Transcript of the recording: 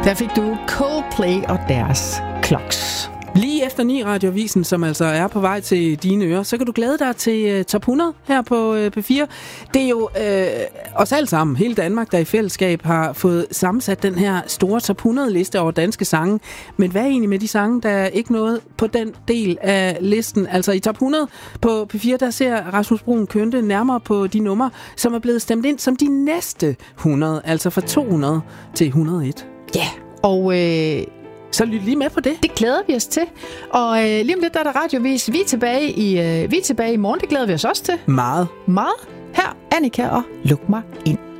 Der fik du Coldplay og deres Clocks. Lige efter 9 Radioavisen, som altså er på vej til dine ører, så kan du glæde dig til Top 100 her på P4. Det er jo os alle sammen, hele Danmark, der i fællesskab har fået sammensat den her store Top 100-liste over danske sange. Men hvad er egentlig med de sange, der er ikke noget på den del af listen? Altså i Top 100 på P4, der ser Rasmus Bruun Kjønte nærmere på de numre, som er blevet stemt ind som de næste 100, altså fra 200 til 101. Ja, og så lyt lige med på det. Det glæder vi os til. Og lige om lidt, der er der radiovis. Vi er tilbage i morgen. Det glæder vi os også til. Meget. Her, Annika og Luk mig ind.